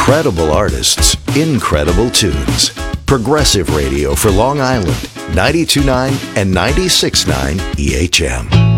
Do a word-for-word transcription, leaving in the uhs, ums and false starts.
Incredible artists, incredible tunes. Progressive Radio for Long Island, ninety-two point nine and ninety-six point nine E H M.